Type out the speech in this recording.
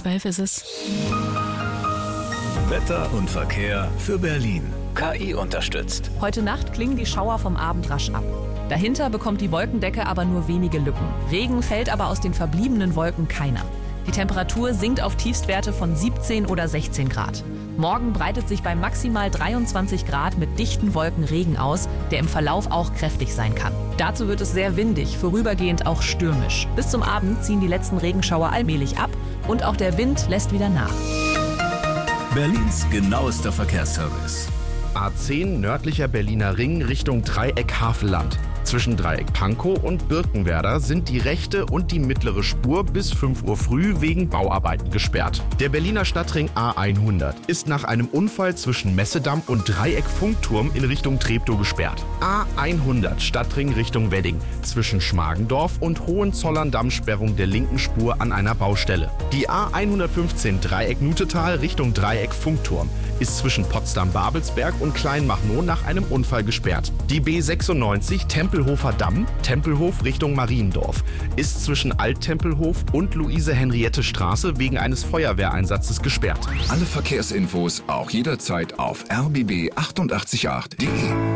12 ist es. Wetter und Verkehr für Berlin. KI unterstützt. Heute Nacht klingen die Schauer vom Abend rasch ab. Dahinter bekommt die Wolkendecke aber nur wenige Lücken. Regen fällt aber aus den verbliebenen Wolken keiner. Die Temperatur sinkt auf Tiefstwerte von 17 oder 16 Grad. Morgen breitet sich bei maximal 23 Grad mit dichten Wolken Regen aus, der im Verlauf auch kräftig sein kann. Dazu wird es sehr windig, vorübergehend auch stürmisch. Bis zum Abend ziehen die letzten Regenschauer allmählich ab und auch der Wind lässt wieder nach. Berlins genauester Verkehrsservice. A10 nördlicher Berliner Ring Richtung Dreieck Havelland. Zwischen Dreieck Pankow und Birkenwerder sind die rechte und die mittlere Spur bis 5 Uhr früh wegen Bauarbeiten gesperrt. Der Berliner Stadtring A100 ist nach einem Unfall zwischen Messedamm und Dreieck Funkturm in Richtung Treptow gesperrt. A100 Stadtring Richtung Wedding zwischen Schmargendorf und Hohenzollern-Damm Sperrung der linken Spur an einer Baustelle. Die A115 Dreieck Nutetal Richtung Dreieck Funkturm ist zwischen Potsdam-Babelsberg und Kleinmachnow nach einem Unfall gesperrt. Die B96 Tempelhofer Damm, Tempelhof Richtung Mariendorf, ist zwischen Alttempelhof und Luise-Henriette-Straße wegen eines Feuerwehreinsatzes gesperrt. Alle Verkehrsinfos auch jederzeit auf rbb888.de.